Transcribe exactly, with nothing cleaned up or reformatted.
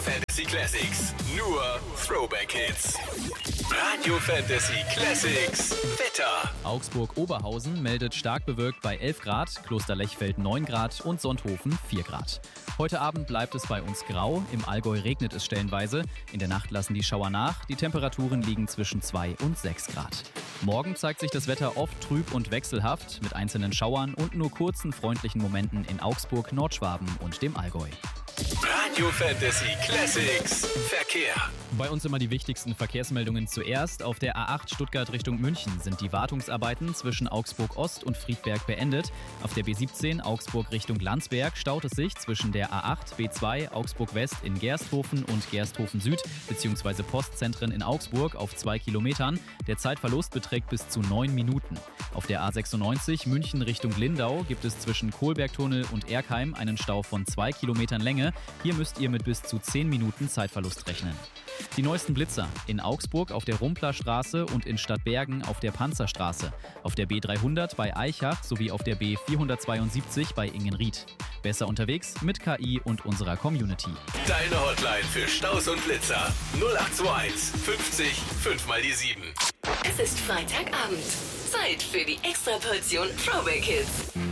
Fantasy Classics. Nur Throwback Hits. Radio Fantasy Classics. Wetter. Augsburg-Oberhausen meldet stark bewölkt bei elf Grad, Klosterlechfeld neun Grad und Sonthofen vier Grad. Heute Abend bleibt es bei uns grau, im Allgäu regnet es stellenweise. In der Nacht lassen die Schauer nach, die Temperaturen liegen zwischen zwei und sechs Grad. Morgen zeigt sich das Wetter oft trüb und wechselhaft, mit einzelnen Schauern und nur kurzen freundlichen Momenten in Augsburg, Nordschwaben und dem Allgäu. Radio Fantasy Classics. Verkehr. Bei uns immer die wichtigsten Verkehrsmeldungen zuerst. Auf der A acht Stuttgart Richtung München sind die Wartungsarbeiten zwischen Augsburg Ost und Friedberg beendet. Auf der B siebzehn Augsburg Richtung Landsberg staut es sich zwischen der A acht B zwei Augsburg West in Gersthofen und Gersthofen Süd bzw. Postzentren in Augsburg auf zwei Kilometern. Der Zeitverlust beträgt bis zu neun Minuten. Auf der A sechsundneunzig München Richtung Lindau gibt es zwischen Kohlbergtunnel und Erkheim einen Stau von zwei Kilometern Länge. Hier müsst ihr mit bis zu zehn Minuten Zeitverlust rechnen. Die neuesten Blitzer in Augsburg auf der Rumplerstraße und in Stadtbergen auf der Panzerstraße, auf der B dreihundert bei Eichach sowie auf der B vierhundertzweiundsiebzig bei Ingenried. Besser unterwegs mit K I und unserer Community. Deine Hotline für Staus und Blitzer null acht zwei eins fünfzig fünf mal die sieben. Es ist Freitagabend. Zeit für die Extraportion Throwback Hits.